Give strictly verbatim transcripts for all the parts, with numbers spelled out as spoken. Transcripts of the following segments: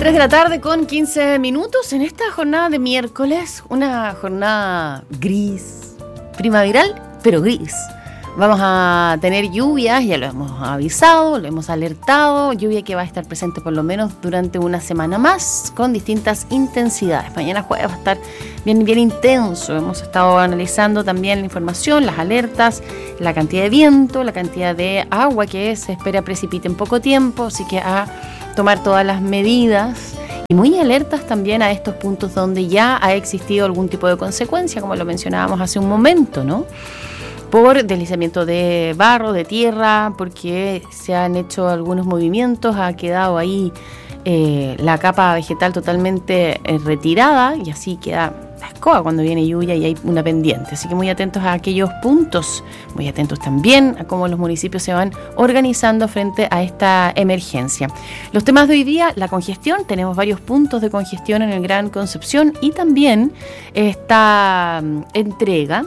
tres de la tarde con quince minutos en esta jornada de miércoles, una jornada gris, primaveral, pero gris. Vamos a tener lluvias, ya lo hemos avisado, lo hemos alertado, lluvia que va a estar presente por lo menos durante una semana más, con distintas intensidades. Mañana jueves va a estar bien, bien intenso. Hemos estado analizando también la información, las alertas, la cantidad de viento, la cantidad de agua que se espera precipite en poco tiempo, así que a tomar todas las medidas y muy alertas también a estos puntos donde ya ha existido algún tipo de consecuencia, como lo mencionábamos hace un momento, ¿no? Por deslizamiento de barro, de tierra, porque se han hecho algunos movimientos, ha quedado ahí eh, la capa vegetal totalmente eh, retirada y así queda la escoba cuando viene lluvia y hay una pendiente. Así que muy atentos a aquellos puntos, muy atentos también a cómo los municipios se van organizando frente a esta emergencia. Los temas de hoy día, la congestión, tenemos varios puntos de congestión en el Gran Concepción y también esta um, entrega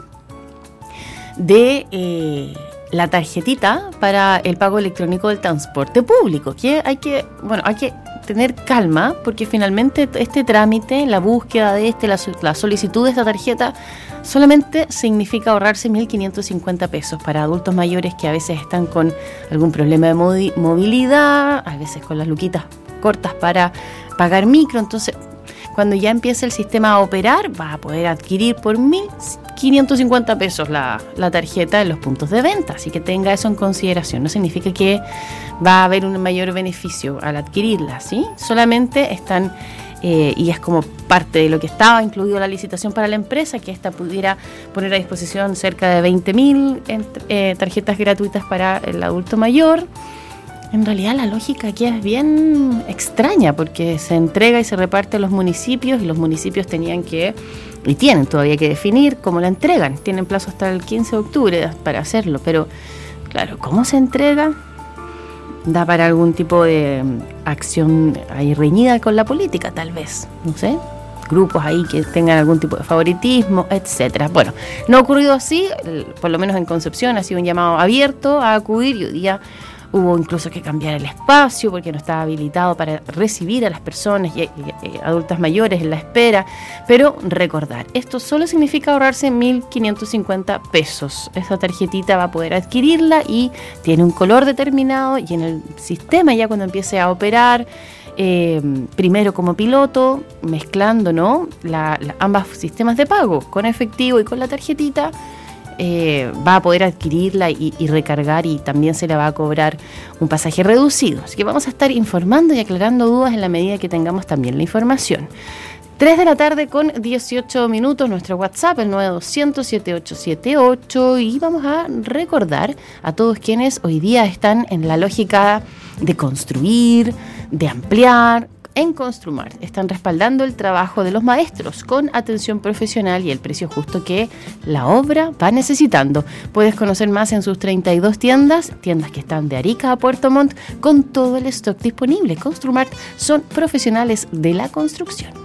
de eh, la tarjetita para el pago electrónico del transporte público, que hay que, bueno, hay que tener calma porque finalmente este trámite, la búsqueda de este, la, la solicitud de esta tarjeta solamente significa ahorrarse mil quinientos cincuenta pesos para adultos mayores que a veces están con algún problema de movilidad, a veces con las luquitas cortas para pagar micro. Entonces, cuando ya empiece el sistema a operar, vas a poder adquirir por mil quinientos cincuenta pesos la, la tarjeta en los puntos de venta. Así que tenga eso en consideración. No significa que va a haber un mayor beneficio al adquirirla, ¿sí? Solamente están, eh, y es como parte de lo que estaba incluido la licitación para la empresa, que esta pudiera poner a disposición cerca de veinte mil eh, tarjetas gratuitas para el adulto mayor. En realidad la lógica aquí es bien extraña porque se entrega y se reparte a los municipios y los municipios tenían que, y tienen todavía que definir cómo la entregan. Tienen plazo hasta el quince de octubre para hacerlo, pero claro, ¿cómo se entrega? Da para algún tipo de acción ahí reñida con la política, tal vez, no sé. Grupos ahí que tengan algún tipo de favoritismo, etcétera. Bueno, no ha ocurrido así, por lo menos en Concepción ha sido un llamado abierto a acudir y hoy día hubo incluso que cambiar el espacio porque no estaba habilitado para recibir a las personas y, y, y adultas mayores en la espera. Pero recordar, esto solo significa ahorrarse mil quinientos cincuenta pesos. Esa tarjetita va a poder adquirirla y tiene un color determinado y en el sistema ya cuando empiece a operar, eh, primero como piloto, mezclando, ¿no? la, la, ambos sistemas de pago, con efectivo y con la tarjetita, Eh, va a poder adquirirla y, y recargar y también se le va a cobrar un pasaje reducido. Así que vamos a estar informando y aclarando dudas en la medida que tengamos también la información. tres de la tarde con dieciocho minutos, nuestro WhatsApp, el nueve dos cero cero siete ocho siete ocho, y vamos a recordar a todos quienes hoy día están en la lógica de construir, de ampliar. En Construmart están respaldando el trabajo de los maestros con atención profesional y el precio justo que la obra va necesitando. Puedes conocer más en sus treinta y dos tiendas, tiendas que están de Arica a Puerto Montt, con todo el stock disponible. Construmart son profesionales de la construcción.